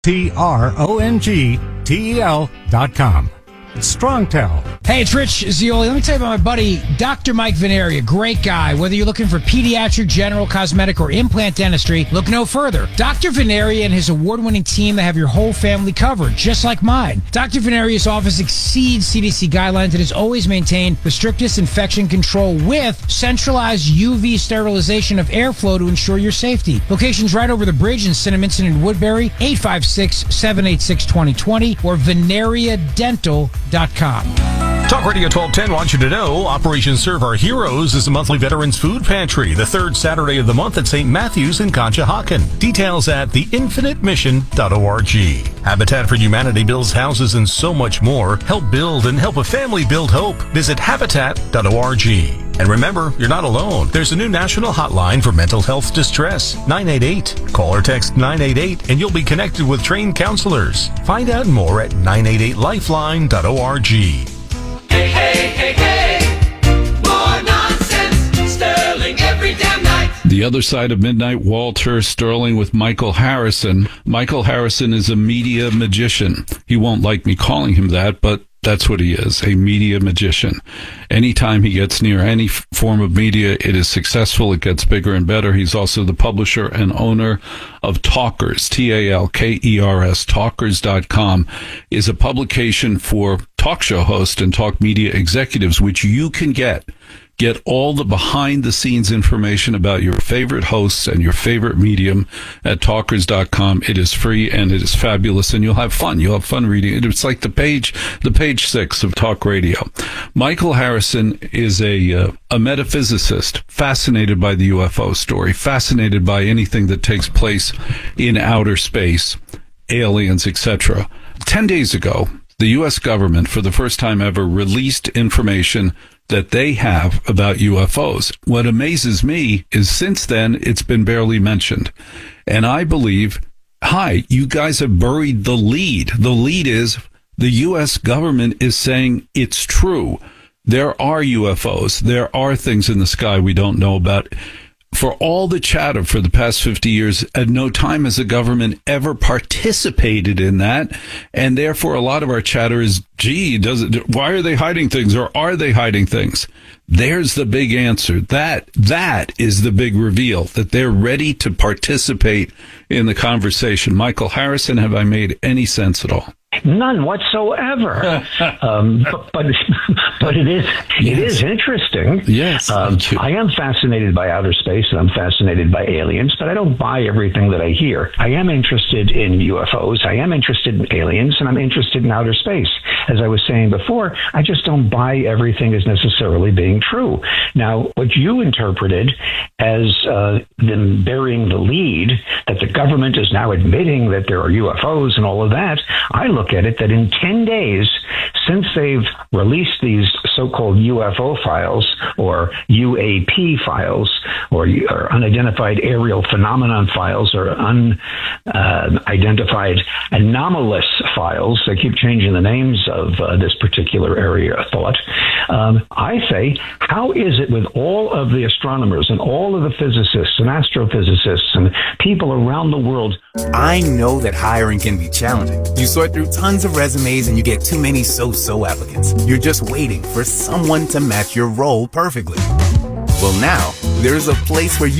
TRONGTEL.com. StrongTel. Hey, it's Rich Zioli. Let me tell you about my buddy, Dr. Mike Veneria. Great guy. Whether you're looking for pediatric, general, cosmetic, or implant dentistry, look no further. Dr. Veneria and his award-winning team, they have your whole family covered, just like mine. Dr. Veneria's office exceeds CDC guidelines and has always maintained the strictest infection control with centralized UV sterilization of airflow to ensure your safety. Locations right over the bridge in Cinnaminson and Woodbury, 856-786-2020 or veneriadental.com. Talk Radio 1210 wants you to know Operation Serve Our Heroes is a monthly Veterans Food Pantry, the third Saturday of the month at St. Matthew's in Conshohocken. Details at theinfinitemission.org. Habitat for Humanity builds houses and so much more. Help build and help a family build hope. Visit habitat.org. And remember, you're not alone. There's a new national hotline for mental health distress, 988. Call or text 988 and you'll be connected with trained counselors. Find out more at 988lifeline.org. Hey, hey, hey, hey, more nonsense, Sterling every damn night. The Other Side of Midnight, Walter Sterling with Michael Harrison. Michael Harrison is a media magician. He won't like me calling him that, but that's what he is, a media magician. Anytime he gets near any form of media, it is successful. It gets bigger and better. He's also the publisher and owner of Talkers, Talkers. Talkers.com is a publication for talk show hosts and talk media executives, which you can get. Get all the behind-the-scenes information about your favorite hosts and your favorite medium at Talkers.com. It is free and it is fabulous, and you'll have fun. You'll have fun reading it. It's like the page 6 of Talk Radio. Michael Harrison is a metaphysicist, fascinated by the UFO story, fascinated by anything that takes place in outer space, aliens, etc. 10 days ago, the U.S. government, for the first time ever, released information that they have about UFOs. What amazes me is since then, it's been barely mentioned. And I believe, you guys have buried the lead. The lead is the U.S. government is saying it's true. There are UFOs. There are things in the sky we don't know about. For all the chatter for the past 50 years, at no time has the government ever participated in that. And therefore, a lot of our chatter is, why are they hiding things, or are they hiding things? There's the big answer. That is the big reveal, that they're ready to participate in the conversation. Michael Harrison, have I made any sense at all? None whatsoever. But it is interesting. Yes. I am fascinated by outer space and I'm fascinated by aliens, but I don't buy everything that I hear. I am interested in UFOs. I am interested in aliens, and I'm interested in outer space. As I was saying before, I just don't buy everything as necessarily being true. Now, what you interpreted as them burying the lead, that the government is now admitting that there are UFOs and all of that, I look at it that in 10 days, since they've released these so-called UFO files or UAP files or unidentified aerial phenomenon files or unidentified anomalous files, they keep changing the names of this particular area of thought, I say, how is it with all of the astronomers and all of the physicists and astrophysicists and people around the world? I know that hiring can be challenging. You sort through tons of resumes and you get too many so-so applicants. You're just waiting for someone to match your role perfectly. Well, now, there's a place where you